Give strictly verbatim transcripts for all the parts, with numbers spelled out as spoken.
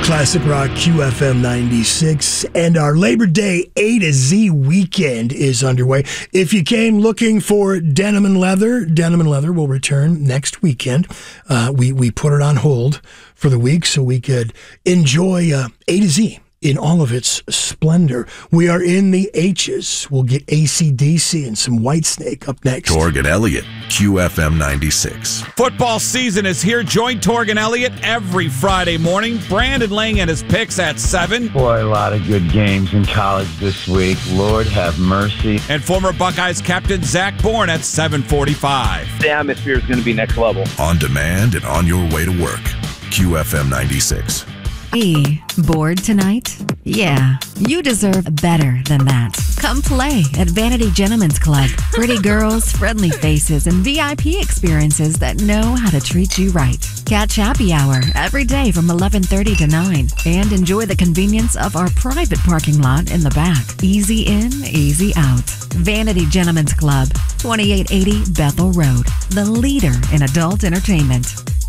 Classic Rock Q F M ninety-six, and our Labor Day A to Z weekend is underway. If you came looking for Denim and Leather, Denim and Leather will return next weekend. Uh, we, we put it on hold for the week so we could enjoy uh, A to Z in all of its splendor. We are in the H's. We'll get A C D C and some Whitesnake up next. Torg Elliott, Q F M ninety-six. Football season is here. Join Torg and Elliott every Friday morning. Brandon laying in his picks at seven. Boy, a lot of good games in college this week. Lord have mercy. And former Buckeyes captain Zach Bourne at seven forty-five. The atmosphere is going to be next level. On demand and on your way to work. Q F M ninety-six. E, bored tonight? Yeah, you deserve better than that. Come play at Vanity Gentlemen's Club. Pretty girls, friendly faces, and V I P experiences that know how to treat you right. Catch happy hour every day from eleven thirty to nine and enjoy the convenience of our private parking lot in the back. Easy in, easy out. Vanity Gentlemen's Club, twenty-eight eighty Bethel Road, the leader in adult entertainment.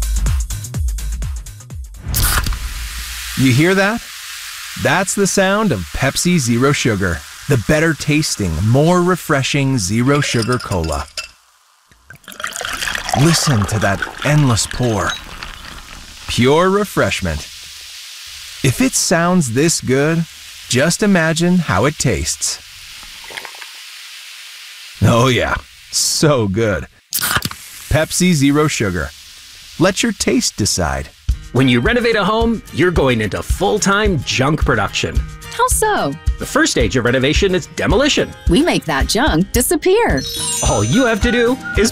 You hear that? That's the sound of Pepsi Zero Sugar, the better tasting, more refreshing zero sugar cola. Listen to that endless pour. Pure refreshment. If it sounds this good, just imagine how it tastes. Oh yeah, so good. Pepsi Zero Sugar. Let your taste decide. When you renovate a home, you're going into full-time junk production. How so? The first stage of renovation is demolition. We make that junk disappear. All you have to do is